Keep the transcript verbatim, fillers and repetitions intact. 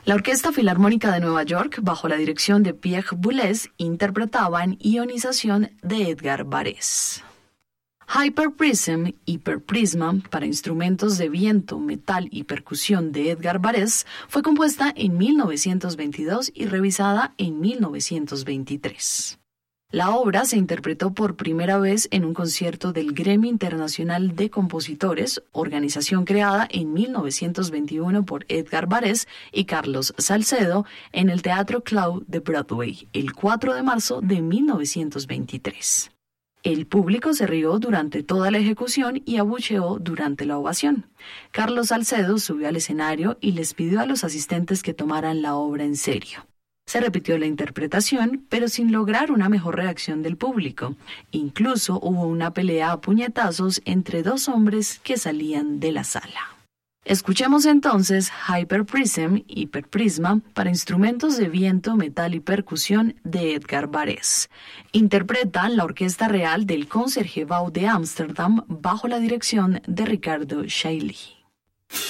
La Orquesta Filarmónica de Nueva York, bajo la dirección de Pierre Boulez, interpretaba en Ionización de Edgar Varèse. Hyperprism, Hiperprisma, para instrumentos de viento, metal y percusión de Edgar Varèse, fue compuesta en mil novecientos veintidós y revisada en mil novecientos veintitrés. La obra se interpretó por primera vez en un concierto del Gremio Internacional de Compositores, organización creada en mil novecientos veintiuno por Edgar Varèse y Carlos Salcedo en el Teatro Cloud de Broadway, el cuatro de marzo de mil novecientos veintitrés. El público se rió durante toda la ejecución y abucheó durante la ovación. Carlos Salcedo subió al escenario y les pidió a los asistentes que tomaran la obra en serio. Se repitió la interpretación, pero sin lograr una mejor reacción del público. Incluso hubo una pelea a puñetazos entre dos hombres que salían de la sala. Escuchemos entonces Hyperprism, Hiperprisma, para instrumentos de viento, metal y percusión de Edgar Varèse. Interpreta la Orquesta Real del Concertgebouw de Ámsterdam bajo la dirección de Ricardo Chailly.